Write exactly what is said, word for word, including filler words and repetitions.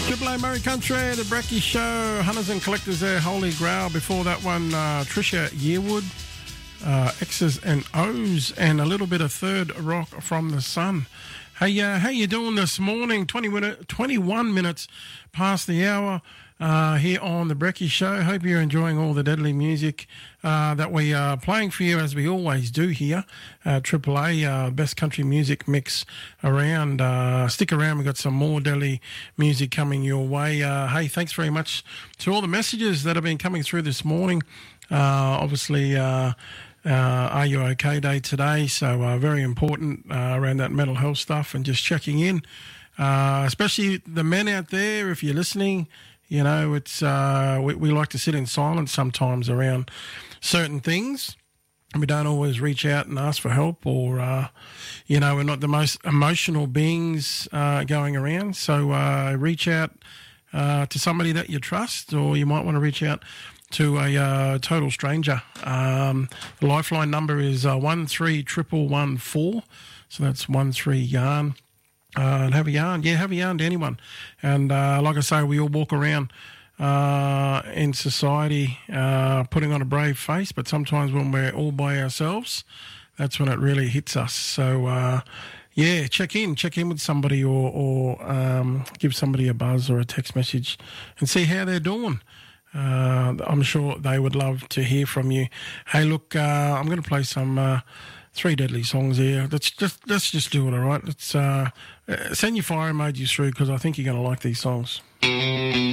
Triple A Murray Country, the Brecky Show, Hunters and Collectors there, Holy Grail. Before that one, uh, Trisha Yearwood, uh, X's and O's, and a little bit of Third Rock from the Sun. Hey, uh, how you doing this morning? twenty minute, twenty-one minutes past the hour uh, here on the Brecky Show. Hope you're enjoying all the deadly music uh, that we are playing for you, as we always do here. Uh, Triple A, uh, best country music mix around. Uh, stick around, we've got some more deadly music coming your way. Uh, hey, thanks very much to all the messages that have been coming through this morning. Uh, obviously, uh, Uh, Are You OK Day today, so uh, very important uh, around that mental health stuff and just checking in, uh, especially the men out there. If you're listening, you know, it's uh, we, we like to sit in silence sometimes around certain things. We don't always reach out and ask for help, or, uh, you know, we're not the most emotional beings uh, going around. So uh, reach out uh, to somebody that you trust, or you might want to reach out to a uh, total stranger. Um, the lifeline number is uh, one three triple one four, so that's one three yarn. Uh, and have a yarn, yeah, have a yarn to anyone. And uh, like I say, we all walk around uh, in society uh, putting on a brave face, but sometimes when we're all by ourselves, that's when it really hits us. So uh, yeah, check in, check in with somebody, or, or um, give somebody a buzz or a text message and see how they're doing. Uh, I'm sure they would love to hear from you. Hey, look, uh, I'm going to play some uh, three deadly songs here. Let's just let's just do it, all right? Let's uh, send your fire emojis through, because I think you're going to like these songs.